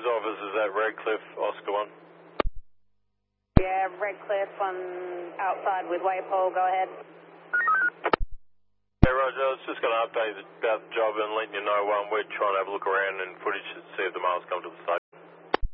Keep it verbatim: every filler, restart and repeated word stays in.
office is at Redcliffe, Oscar one. Yeah, Redcliffe on outside with Waypole, go ahead. Hey Roger, I was just going to update you about the job and letting you know um, we're trying to have a look around in footage to see if the mail's come to the station.